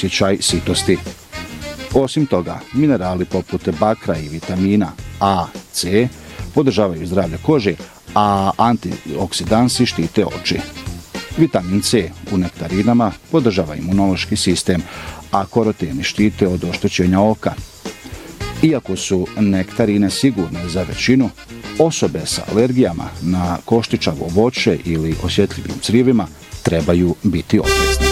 osjećaj sitosti. Osim toga, minerali poput bakra i vitamina A, C podržavaju zdravlje kože, a antioksidansi štite oči. Vitamin C u nektarinama podržava imunološki sistem, a karoteni štite od oštećenja oka. Iako su nektarine sigurne za većinu, osobe sa alergijama na koštičavo voće ili osjetljivim crivima trebaju biti oprezne.